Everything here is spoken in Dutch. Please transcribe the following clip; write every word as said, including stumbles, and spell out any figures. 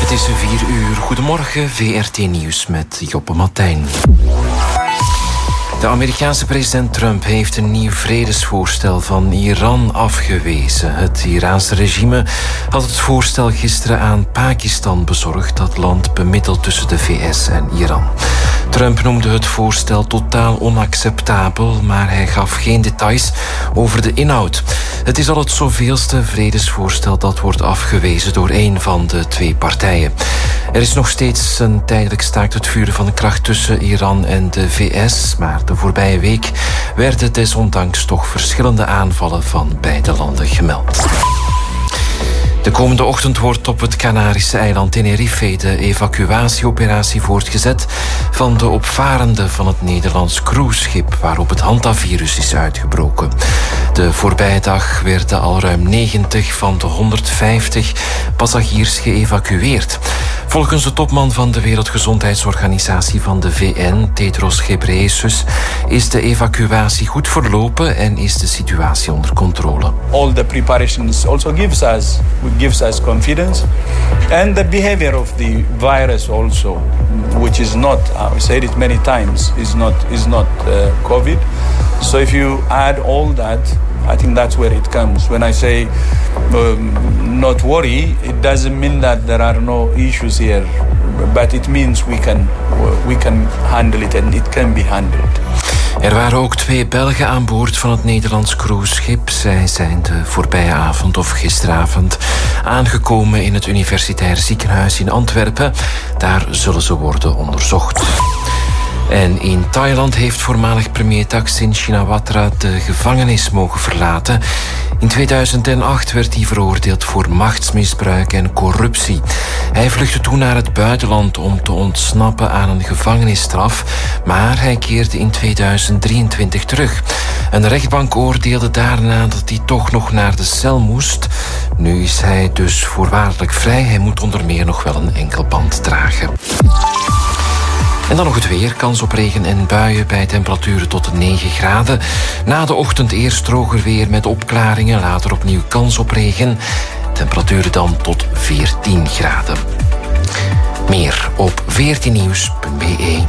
Het is vier uur. Goedemorgen, V R T Nieuws met Joppe Matijn. De Amerikaanse president Trump heeft een nieuw vredesvoorstel van Iran afgewezen. Het Iraanse regime had het voorstel gisteren aan Pakistan bezorgd. Dat land bemiddelt tussen de V S en Iran. Trump noemde het voorstel totaal onacceptabel, maar hij gaf geen details over de inhoud. Het is al het zoveelste vredesvoorstel dat wordt afgewezen door een van de twee partijen. Er is nog steeds een tijdelijk staakt het vuren van de kracht tussen Iran en de V S, maar de voorbije week werden desondanks toch verschillende aanvallen van beide landen gemeld. De komende ochtend wordt op het Canarische eiland Tenerife de evacuatieoperatie voortgezet van de opvarenden van het Nederlands cruiseschip waarop het hantavirus is uitgebroken. De voorbije dag werden al ruim negentig van de honderdvijftig passagiers geëvacueerd. Volgens de topman van de Wereldgezondheidsorganisatie van de V N, Tedros Ghebreyesus, is de evacuatie goed verlopen en is de situatie onder controle. All the preparations also gives us gives us confidence, and the behavior of the virus also, which is not, I said it many times, is not is not uh, COVID. So if you add all that, I think that's where it comes. When I say um, not worry, it doesn't mean that there are no issues here, but it means we can we can handle it and it can be handled. Er waren ook twee Belgen aan boord van het Nederlands cruiseschip. Zij zijn de voorbije avond of gisteravond aangekomen in het Universitair Ziekenhuis in Antwerpen. Daar zullen ze worden onderzocht. En in Thailand heeft voormalig premier Thaksin Shinawatra de gevangenis mogen verlaten. In tweeduizend acht werd hij veroordeeld voor machtsmisbruik en corruptie. Hij vluchtte toen naar het buitenland om te ontsnappen aan een gevangenisstraf, maar hij keerde in tweeduizend drieëntwintig terug. Een rechtbank oordeelde daarna dat hij toch nog naar de cel moest. Nu is hij dus voorwaardelijk vrij. Hij moet onder meer nog wel een enkelband dragen. En dan nog het weer. Kans op regen en buien bij temperaturen tot negen graden. Na de ochtend eerst droger weer met opklaringen. Later opnieuw kans op regen. Temperaturen dan tot veertien graden. Meer op veertien nieuws punt b e.